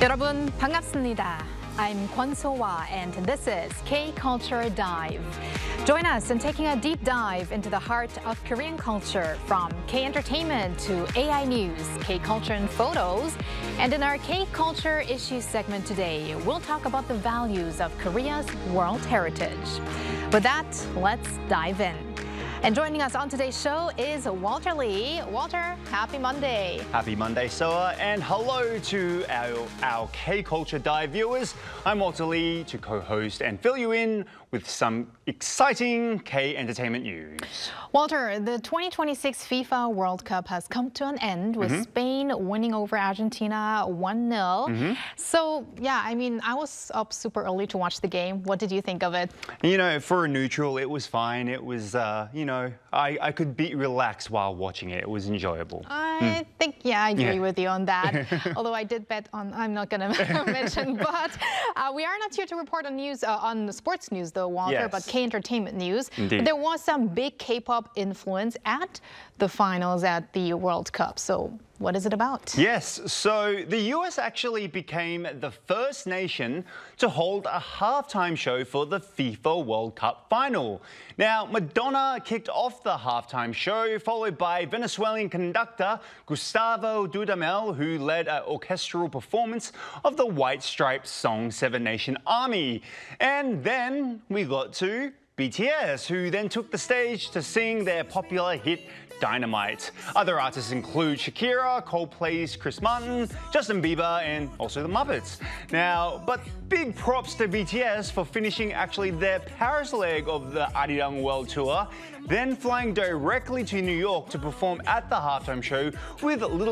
여러분 반갑습니다. I'm Kwon So-hwa and this is K-Culture Dive. Join us in taking a deep dive into the heart of Korean culture from K-entertainment to AI news, K-culture and photos. And in our K-Culture Issues segment today, we'll talk about the values of Korea's world heritage. With that, let's dive in. And joining us on today's show is Walter Lee. Walter, happy Monday. Happy Monday, Soa, and hello to our K-Culture Dive viewers. I'm Walter Lee to co-host and fill you in with some exciting K-entertainment news. Walter, the 2026 FIFA World Cup has come to an end with Spain winning over Argentina 1-0. So, yeah, I mean, I was up super early to watch the game. What did you think of it? You know, for a neutral, it was fine. It was, you know, I could be relaxed while watching it. It was enjoyable. I think, yeah, I agree with you on that. Although I did bet on, I'm not going to mention, but we are not here to report on news, on sports news though, Walter, but K-entertainment news. Indeed. There was some big K-pop influence at the finals at the World Cup. So what is it about? Yes, so the US actually became the first nation to hold a halftime show for the FIFA World Cup final. Now, Madonna kicked off the halftime show, followed by Venezuelan conductor Gustavo Dudamel, who led an orchestral performance of the White Stripes song Seven Nation Army. And then we got to BTS, who then took the stage to sing their popular hit Dynamite. Other artists include Shakira, Coldplay's Chris Martin, Justin Bieber, and also the Muppets. Now, but big props to BTS for finishing actually their Paris leg of the Arirang World Tour, then flying directly to New York to perform at the halftime show with little